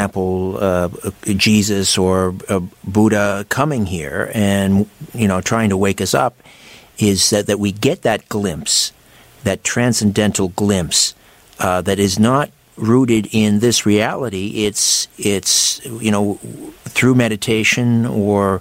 example, Jesus or Buddha coming here and, trying to wake us up, is that we get that glimpse, that transcendental glimpse that is not rooted in this reality. It's through meditation or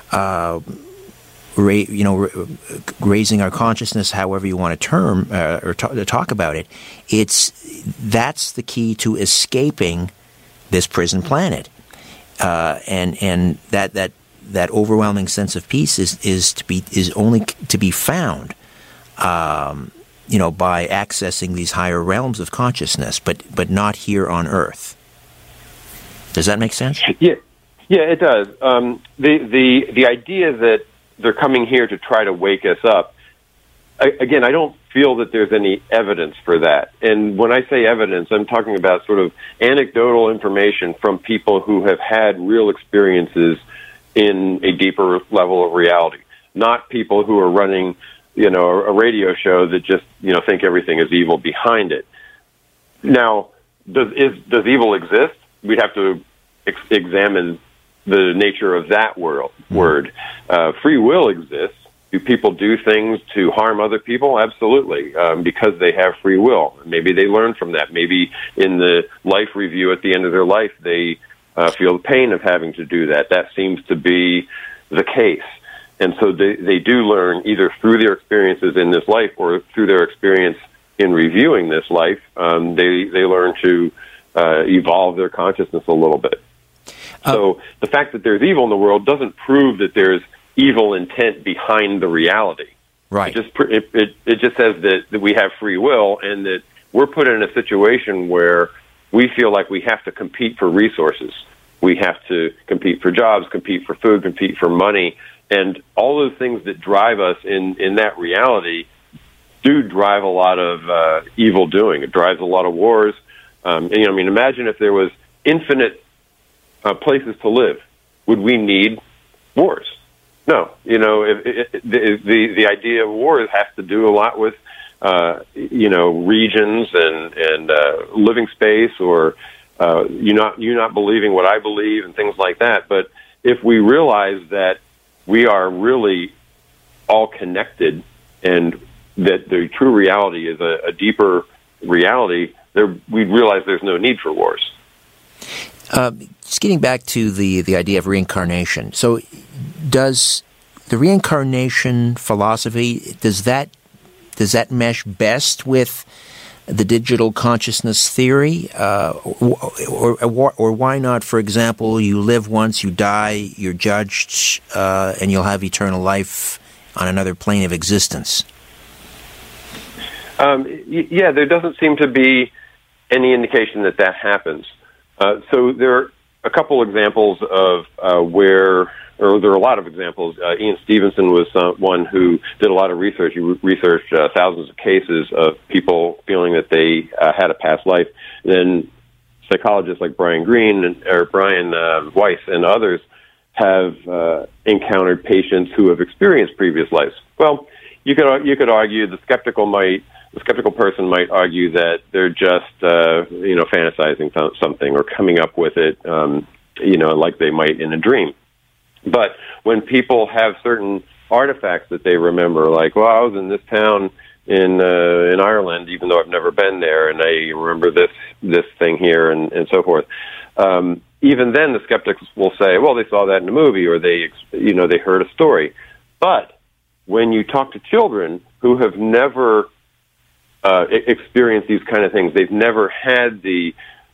raising our consciousness, however you want to term or talk about it. That's the key to escaping this prison planet, and that overwhelming sense of peace is only to be found, by accessing these higher realms of consciousness, but not here on Earth. Does that make sense? Yeah, it does. The idea that they're coming here to try to wake us up, again, I don't feel that there's any evidence for that. And when I say evidence, I'm talking about sort of anecdotal information from people who have had real experiences in a deeper level of reality, not people who are running, a radio show that just, think everything is evil behind it. Now, does evil exist? We'd have to examine the nature of that word. Free will exists. Do people do things to harm other people? Absolutely, because they have free will. Maybe they learn from that. Maybe in the life review at the end of their life, they feel the pain of having to do that. That seems to be the case. And so they do learn either through their experiences in this life or through their experience in reviewing this life. They learn to evolve their consciousness a little bit. So the fact that there's evil in the world doesn't prove that there's evil intent behind the reality. Right. It just says that we have free will and that we're put in a situation where we feel like we have to compete for resources. We have to compete for jobs, compete for food, compete for money, and all those things that drive us in that reality do drive a lot of evil doing. It drives a lot of wars. Imagine if there was infinite places to live. Would we need wars? No. The idea of wars has to do a lot with regions and living space, or you not believing what I believe and things like that. But if we realize that we are really all connected and that the true reality is a deeper reality, we'd realize there's no need for wars. Just getting back to the idea of reincarnation. So does the reincarnation philosophy, does that mesh best with the digital consciousness theory? Or why not, for example, you live once, you die, you're judged, and you'll have eternal life on another plane of existence? There doesn't seem to be any indication that happens. So there are a couple examples of there are a lot of examples. Ian Stevenson was one who did a lot of research. He researched thousands of cases of people feeling that they had a past life. Then psychologists like Brian Weiss and others have encountered patients who have experienced previous lives. Well, you could argue the skeptical person might argue that they're just fantasizing something or coming up with it, like they might in a dream. But when people have certain artifacts that they remember, like, well, I was in this town in Ireland, even though I've never been there, and I remember this thing here, and so forth. Even then, the skeptics will say, well, they saw that in a movie, or they heard a story. But when you talk to children who have never experienced these kind of things, they've never had the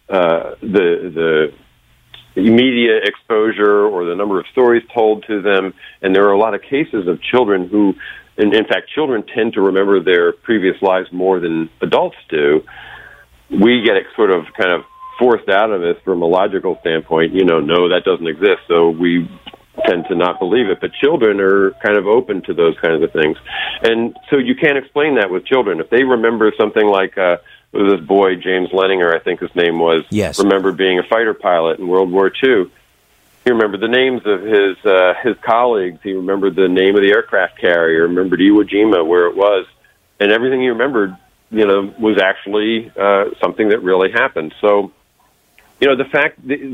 media exposure or the number of stories told to them, and there are a lot of cases of children who, in fact, children tend to remember their previous lives more than adults do. We get sort of kind of forced out of this from a logical standpoint. No, that doesn't exist, so we tend to not believe it. But children are kind of open to those kinds of things. And so you can't explain that with children. If they remember something like this boy, James Leninger, I think his name was, yes, remembered being a fighter pilot in World War II. He remembered the names of his colleagues. He remembered the name of the aircraft carrier, remembered Iwo Jima, where it was. And everything he remembered, was actually something that really happened. So, the fact